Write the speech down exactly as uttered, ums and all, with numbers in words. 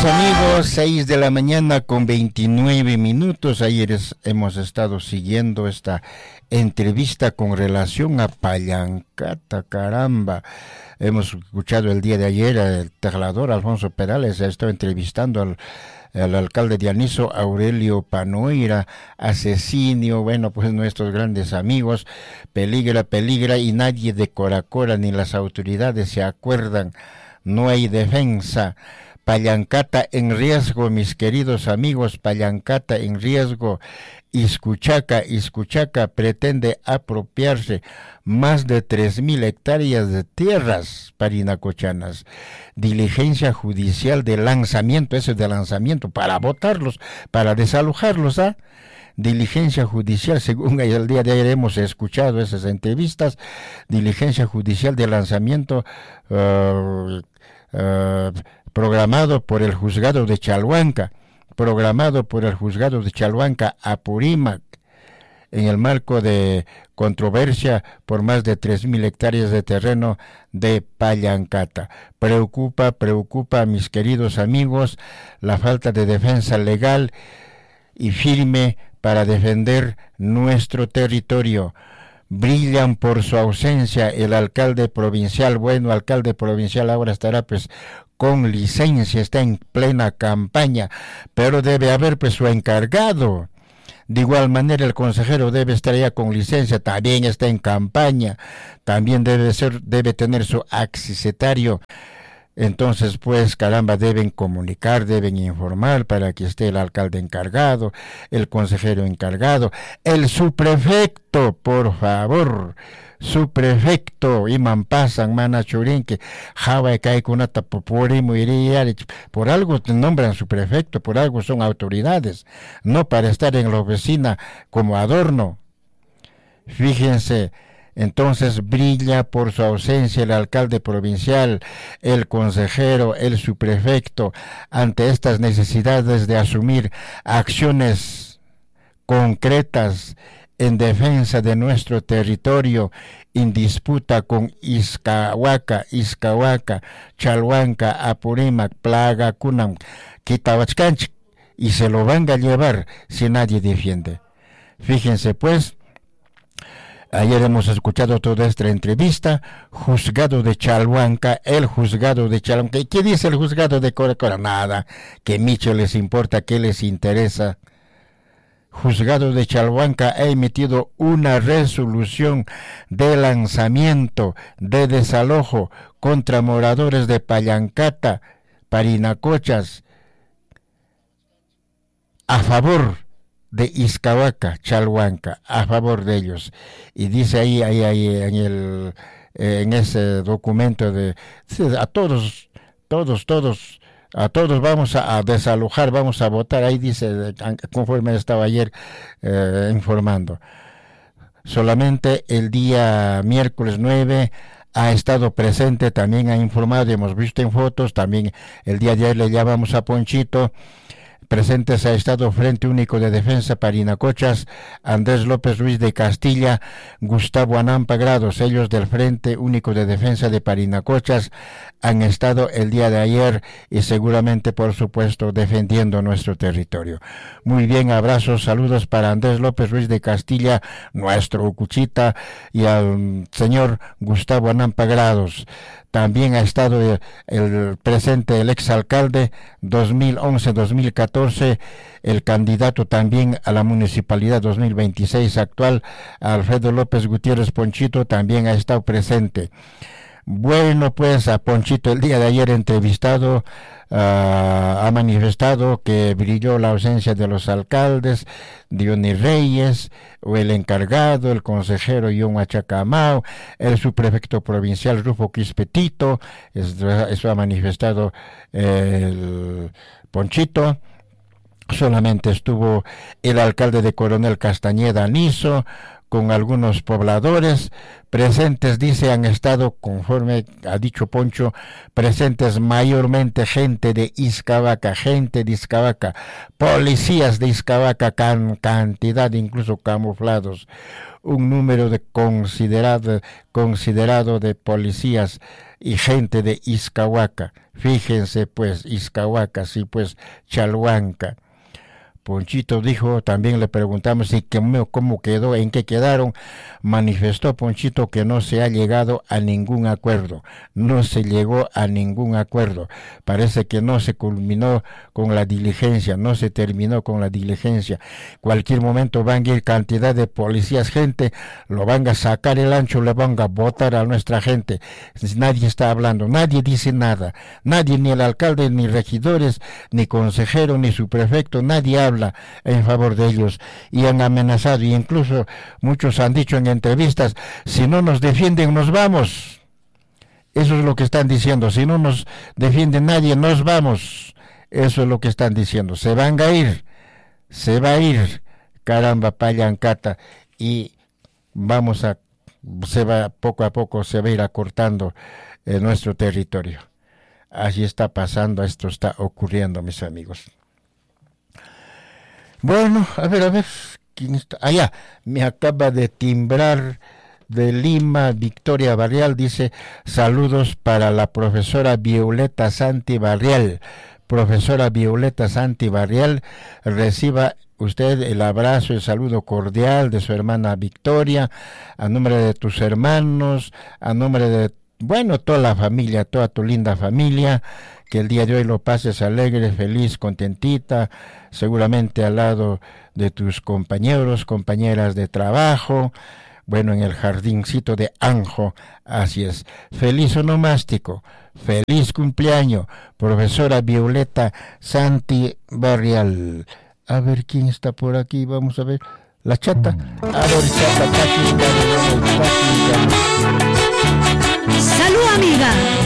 amigos, seis de la mañana con veintinueve minutos. Ayer es, hemos estado siguiendo esta entrevista con relación a Pallancata, caramba. Hemos escuchado el día de ayer al teclador Alfonso Perales, ha estado entrevistando al, al alcalde de Aniso, Aurelio Panoira, Asesinio, bueno, pues nuestros grandes amigos, peligra, peligra, y nadie de Coracora ni las autoridades se acuerdan, no hay defensa. Pallancata en riesgo, mis queridos amigos, Pallancata en riesgo. Iscuchaca, Iscuchaca pretende apropiarse más de tres mil hectáreas de tierras parinacochanas. Diligencia judicial de lanzamiento, eso es de lanzamiento, para botarlos, para desalojarlos, ¿ah? Diligencia judicial, según el día de ayer hemos escuchado esas entrevistas, diligencia judicial de lanzamiento uh, uh, programado por el juzgado de Chalhuanca, programado por el juzgado de Chalhuanca Apurímac, en el marco de controversia por más de tres mil hectáreas de terreno de Pallancata. Preocupa, preocupa a mis queridos amigos la falta de defensa legal y firme para defender nuestro territorio. Brillan por su ausencia el alcalde provincial, bueno, alcalde provincial ahora estará pues con licencia, está en plena campaña, pero debe haber pues su encargado. De igual manera el consejero debe estar ya con licencia, también está en campaña, también debe ser, debe tener su accesitario. Entonces, pues, caramba, deben comunicar, deben informar para que esté el alcalde encargado, el consejero encargado, el subprefecto, por favor, subprefecto, Iman Pasan, Mana Churinque, Java Kaikunata Popori, por algo te nombran subprefecto, por algo son autoridades, no para estar en la oficina como adorno. Fíjense. Entonces brilla por su ausencia el alcalde provincial, el consejero, el subprefecto, ante estas necesidades de asumir acciones concretas en defensa de nuestro territorio, en disputa con Iscahuaca, Iscahuaca, Chalhuanca, Apurímac, Plaga, Cunam, Quitawachcanch, y se lo van a llevar si nadie defiende. Fíjense pues. Ayer hemos escuchado toda esta entrevista, juzgado de Chalhuanca, el juzgado de Chalhuanca. ¿Qué dice el juzgado de Coracora? Nada, que mucho les importa, que les interesa. Juzgado de Chalhuanca ha emitido una resolución de lanzamiento, de desalojo contra moradores de Pallancata, Parinacochas, a favor de Iscahuaca, Chalhuanca, a favor de ellos. Y dice ahí, ahí, ahí en el, eh, en ese documento de, a todos, todos, todos, a todos vamos a, a desalojar, vamos a votar. Ahí dice, conforme estaba ayer eh, informando. Solamente el día miércoles nueve ha estado presente, también ha informado, hemos visto en fotos, también el día de ayer le llamamos a Ponchito. Presentes ha estado Frente Único de Defensa Parinacochas, Andrés López Ruiz de Castilla, Gustavo Anampa Grados, ellos del Frente Único de Defensa de Parinacochas, han estado el día de ayer y seguramente, por supuesto, defendiendo nuestro territorio. Muy bien, abrazos, saludos para Andrés López Ruiz de Castilla, nuestro Cuchita, y al señor Gustavo Anampa Grados. También ha estado el, el presente el exalcalde dos mil once a dos mil catorce, el candidato también a la municipalidad dos mil veintiséis actual, Alfredo López Gutiérrez Ponchito, también ha estado presente. Bueno, pues a Ponchito el día de ayer entrevistado, uh, ha manifestado que brilló la ausencia de los alcaldes, Diony Reyes, o el encargado, el consejero John Huachacamao, el subprefecto provincial Rufo Quispetito, eso, eso ha manifestado eh, el Ponchito. Solamente estuvo el alcalde de Coronel Castañeda Aniso, con algunos pobladores. Presentes, dice, han estado, conforme ha dicho Poncho, presentes mayormente gente de Ixcabaca, gente de Ixcabaca, policías de Ixcabaca, can, cantidad incluso camuflados, un número de considerado, considerado de policías y gente de Ixcahuaca. Fíjense pues, Ixcahuaca, sí pues, Chalhuanca. Ponchito dijo, también le preguntamos si cómo quedó, en qué quedaron. Manifestó Ponchito que no se ha llegado a ningún acuerdo, no se llegó a ningún acuerdo. Parece que no se culminó con la diligencia, no se terminó con la diligencia. Cualquier momento van a ir cantidad de policías, gente, lo van a sacar el ancho, le van a botar a nuestra gente. Nadie está hablando, nadie dice nada, nadie, ni el alcalde, ni regidores, ni consejero, ni su prefecto, nadie habla en favor de ellos, y han amenazado, y incluso muchos han dicho en entrevistas, si no nos defienden nos vamos. Eso es lo que están diciendo, si no nos defiende nadie nos vamos. Eso es lo que están diciendo, se van a ir, se va a ir, caramba, Pallancata, y vamos a, se va poco a poco, se va a ir acortando eh, nuestro territorio. Así está pasando, esto está ocurriendo, mis amigos. Bueno, a ver, a ver, ¿quién está? Allá, ah, me acaba de timbrar de Lima, Victoria Barrial, dice, saludos para la profesora Violeta Santi Barrial. Profesora Violeta Santi Barrial, reciba usted el abrazo y el saludo cordial de su hermana Victoria, a nombre de tus hermanos, a nombre de, bueno, toda la familia, toda tu linda familia. Que el día de hoy lo pases alegre, feliz, contentita, seguramente al lado de tus compañeros, compañeras de trabajo, bueno, en el jardincito de Anjo, así es. Feliz onomástico, feliz cumpleaños, profesora Violeta Santi Barrial. A ver quién está por aquí, vamos a ver. La chata. A ver, chata, chata, chata, chata. Salud, amiga.